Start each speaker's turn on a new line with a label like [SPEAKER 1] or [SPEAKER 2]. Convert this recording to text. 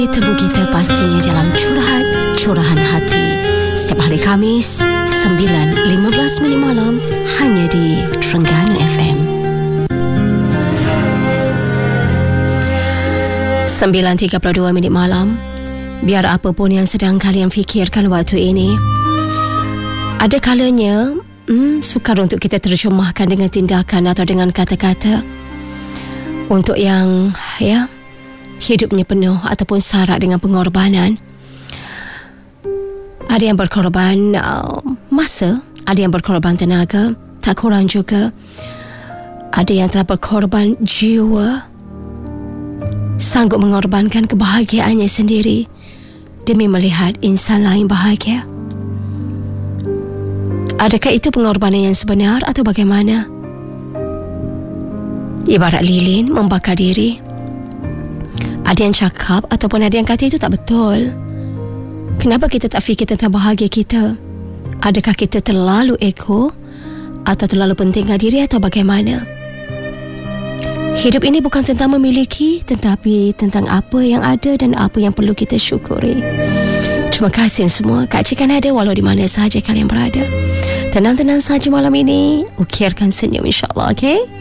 [SPEAKER 1] Temu kita pastinya dalam curahan hati setiap hari Khamis 9.15 minit malam hanya di Terengganu FM. 9.32 minit malam. Biar apapun yang sedang kalian fikirkan waktu ini, ada kalanya sukar untuk kita terjemahkan dengan tindakan atau dengan kata-kata untuk yang hidupnya penuh ataupun syarat dengan pengorbanan. Ada yang berkorban masa, ada yang berkorban tenaga, tak kurang juga ada yang telah berkorban jiwa, sanggup mengorbankan kebahagiaannya sendiri demi melihat insan lain bahagia. Adakah itu pengorbanan yang sebenar atau bagaimana? Ibarat lilin membakar diri. Ada yang cakap ataupun ada yang kata itu tak betul. Kenapa kita tak fikir tentang bahagia kita? Adakah kita terlalu ego atau terlalu pentingkan diri atau bagaimana? Hidup ini bukan tentang memiliki, tetapi tentang apa yang ada dan apa yang perlu kita syukuri. Terima kasih semua. Kak Cik kan ada walau di mana sahaja kalian berada. Tenang-tenang saja malam ini. Ukirkan senyum insyaAllah, okey?